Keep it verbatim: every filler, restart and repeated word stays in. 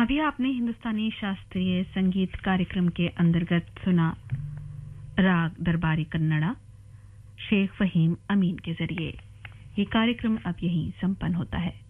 अभी आपने हिंदुस्तानी शास्त्रीय संगीत कार्यक्रम के अंतर्गत सुना राग दरबारी कन्नड़ा शेख फहीम अमीन के जरिए। ये कार्यक्रम अब यहीं संपन्न होता है।